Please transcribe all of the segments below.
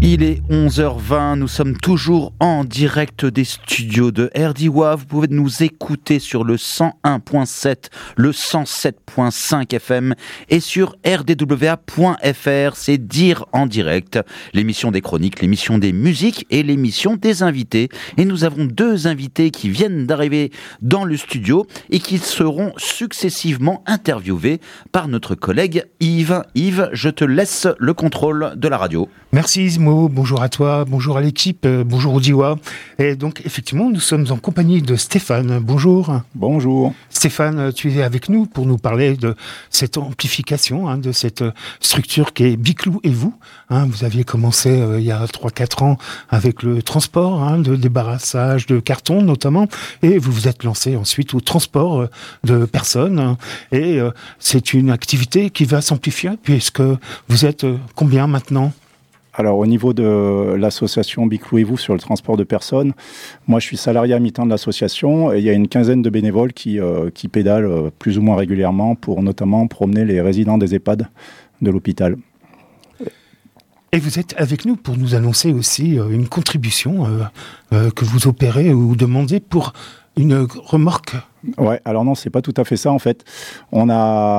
Il est 11h20, nous sommes toujours en direct des studios de RDIWA. Vous pouvez nous écouter sur le 101.7, le 107.5 FM et sur rdwa.fr, c'est Dire en direct, l'émission des chroniques, l'émission des musiques et l'émission des invités. Et nous avons deux invités qui viennent d'arriver dans le studio et qui seront successivement interviewés par notre collègue Yves. Yves, je te laisse le contrôle de la radio. Merci Ismo, bonjour à toi, bonjour à l'équipe, bonjour au DIWA. Et donc effectivement, nous sommes en compagnie de Stéphane. Bonjour. Bonjour. Stéphane, tu es avec nous pour nous parler de cette amplification, de cette structure qui est Biclou et vous. Vous aviez commencé il y a 3-4 ans avec le transport, de débarrassage de carton notamment, et vous vous êtes lancé ensuite au transport de personnes. Et c'est une activité qui va s'amplifier puisque vous êtes combien maintenant ? Alors, au niveau de l'association Biclou et vous sur le transport de personnes, moi, je suis salarié à mi-temps de l'association et il y a une quinzaine de bénévoles qui pédalent plus ou moins régulièrement pour notamment promener les résidents des EHPAD de l'hôpital. Et vous êtes avec nous pour nous annoncer aussi une contribution que vous opérez ou demandez pour une remorque. Ouais, alors non, c'est pas tout à fait ça en fait. On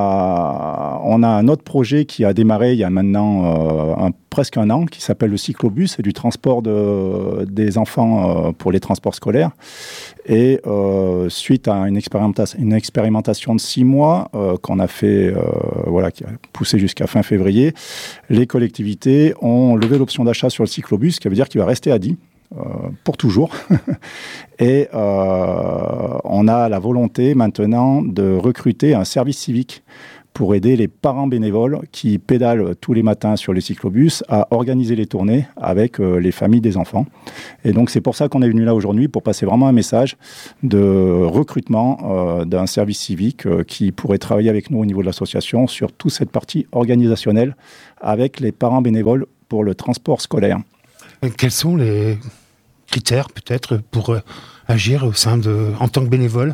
a un autre projet qui a démarré il y a maintenant presque un an, qui s'appelle le cyclobus, c'est du transport des enfants pour les transports scolaires. Et suite à une expérimentation de 6 mois qu'on a fait, qui a poussé jusqu'à fin février, les collectivités ont levé l'option d'achat sur le cyclobus, ce qui veut dire qu'il va rester à 10. Pour toujours. Et on a la volonté maintenant de recruter un service civique pour aider les parents bénévoles qui pédalent tous les matins sur les cyclobus à organiser les tournées avec les familles des enfants. Et donc c'est pour ça qu'on est venu là aujourd'hui, pour passer vraiment un message de recrutement d'un service civique qui pourrait travailler avec nous au niveau de l'association sur toute cette partie organisationnelle avec les parents bénévoles pour le transport scolaire. Quels sont les critères peut-être pour agir en tant que bénévole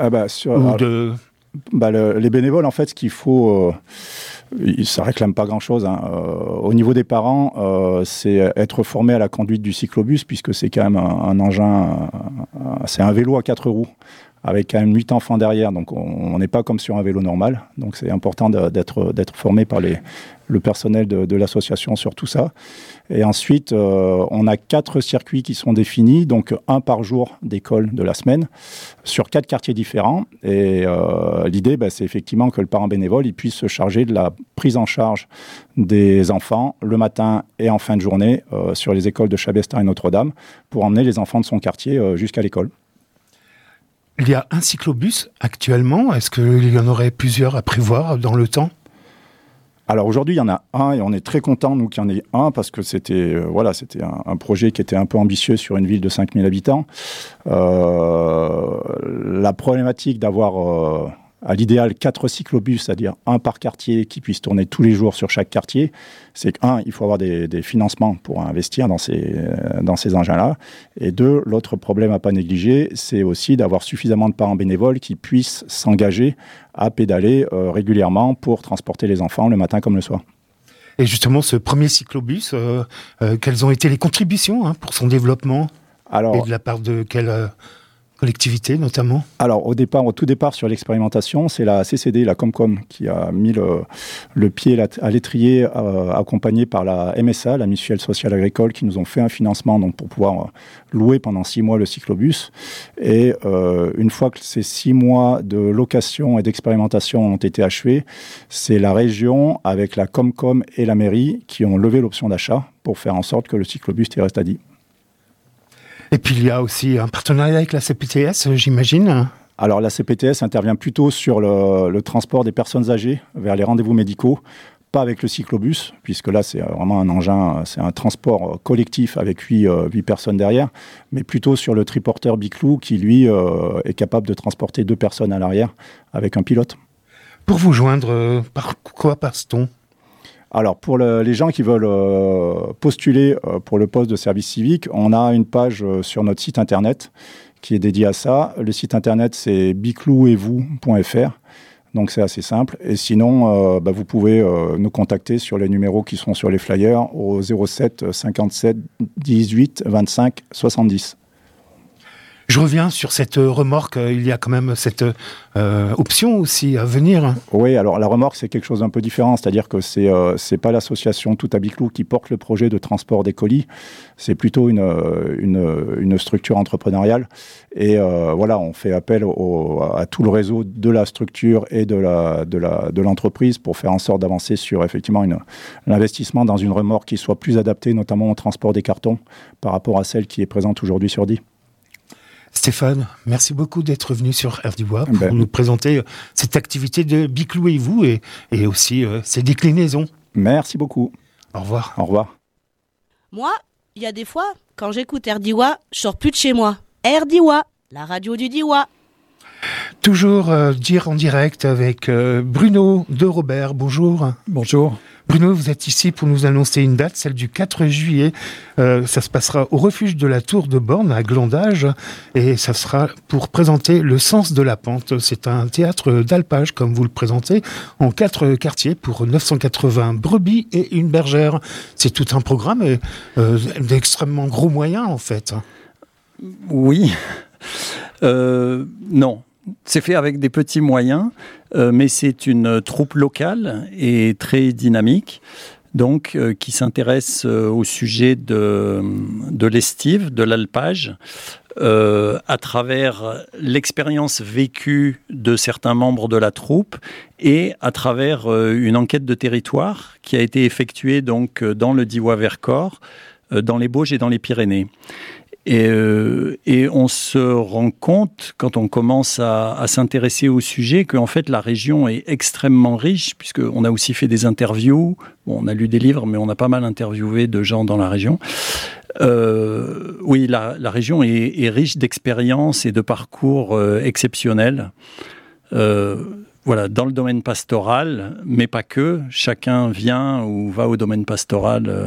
les bénévoles, en fait, ce qu'il faut, ça réclame pas grand-chose. Au niveau des parents, c'est être formé à la conduite du cyclobus, puisque c'est quand même un engin, c'est un vélo à 4 roues, avec quand même 8 enfants derrière, donc on n'est pas comme sur un vélo normal. Donc c'est important d'être formé par le personnel de l'association sur tout ça. Et ensuite, on a 4 circuits qui sont définis, donc 1 par jour d'école de la semaine, sur 4 quartiers différents. Et l'idée, c'est effectivement que le parent bénévole il puisse se charger de la prise en charge des enfants le matin et en fin de journée sur les écoles de Chabestin et Notre-Dame pour emmener les enfants de son quartier jusqu'à l'école. Il y a un cyclobus actuellement. Est-ce qu'il y en aurait plusieurs à prévoir dans le temps ? Alors aujourd'hui, il y en a un et on est très contents, nous, qu'il y en ait un parce que c'était un projet qui était un peu ambitieux sur une ville de 5000 habitants. La problématique d'avoir à l'idéal 4 cyclobus, c'est-à-dire un par quartier qui puisse tourner tous les jours sur chaque quartier, c'est qu'un, il faut avoir des financements pour investir dans ces engins-là. Et 2, l'autre problème à pas négliger, c'est aussi d'avoir suffisamment de parents bénévoles qui puissent s'engager à pédaler régulièrement pour transporter les enfants le matin comme le soir. Et justement, ce premier cyclobus, quelles ont été les contributions pour son développement ? Et de la part de quelle collectivité notamment ? Alors au tout départ sur l'expérimentation, c'est la CCD, la Comcom, qui a mis le pied à l'étrier, accompagné par la MSA, la Mutuelle Sociale Agricole, qui nous ont fait un financement donc, pour pouvoir louer pendant 6 mois le cyclobus. Et une fois que ces 6 mois de location et d'expérimentation ont été achevés, c'est la région avec la Comcom et la mairie qui ont levé l'option d'achat pour faire en sorte que le cyclobus reste à 10. Et puis il y a aussi un partenariat avec la CPTS, j'imagine. Alors la CPTS intervient plutôt sur le transport des personnes âgées vers les rendez-vous médicaux, pas avec le cyclobus, puisque là c'est vraiment un engin, c'est un transport collectif avec 8 personnes derrière, mais plutôt sur le triporteur Biclou qui lui est capable de transporter 2 personnes à l'arrière avec un pilote. Pour vous joindre, par quoi passe-t-on ? Alors, pour les gens qui veulent postuler pour le poste de service civique, on a une page sur notre site internet qui est dédiée à ça. Le site internet, c'est biclouetvous.fr. Donc c'est assez simple. Et sinon, vous pouvez nous contacter sur les numéros qui sont sur les flyers au 07 57 18 25 70. Je reviens sur cette remorque. Il y a quand même cette option aussi à venir. Oui, alors la remorque, c'est quelque chose d'un peu différent. C'est-à-dire que c'est pas l'association Tout à Biclou qui porte le projet de transport des colis. C'est plutôt une structure entrepreneuriale. Et voilà, on fait appel à tout le réseau de la structure et de l'entreprise pour faire en sorte d'avancer sur effectivement l'investissement dans une remorque qui soit plus adaptée, notamment au transport des cartons, par rapport à celle qui est présente aujourd'hui sur Die. Stéphane, merci beaucoup d'être venu sur RDWAP pour nous présenter cette activité de Biclou et vous et aussi ses déclinaisons. Merci beaucoup. Au revoir. Au revoir. Moi, il y a des fois, quand j'écoute RDWA, je sors plus de chez moi. RDWA, la radio du Diois. Toujours dire en direct avec Bruno de Robert. Bonjour. Bonjour. Bruno, vous êtes ici pour nous annoncer une date, celle du 4 juillet. Ça se passera au refuge de la Tour de Borne à Glandage et ça sera pour présenter Le Sens de la Pente. C'est un théâtre d'alpage, comme vous le présentez, en 4 quartiers pour 980 brebis et une bergère. C'est tout un programme d'extrêmement gros moyens, en fait. Oui. Non. C'est fait avec des petits moyens, mais c'est une troupe locale et très dynamique, donc qui s'intéresse au sujet de l'estive, de l'alpage, à travers l'expérience vécue de certains membres de la troupe et à travers une enquête de territoire qui a été effectuée donc dans le Diois-Vercors, dans les Bauges et dans les Pyrénées. Et on se rend compte, quand on commence à s'intéresser au sujet, qu'en fait la région est extrêmement riche, puisqu'on a aussi fait des interviews, on a lu des livres, mais on a pas mal interviewé de gens dans la région. Oui, la région est riche d'expériences et de parcours exceptionnels. Voilà, dans le domaine pastoral, mais pas que. Chacun vient ou va au domaine pastoral